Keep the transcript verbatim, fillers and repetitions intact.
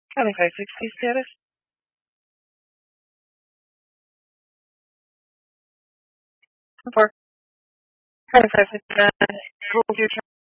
County five sixty status. Four. County five sixty. Hold your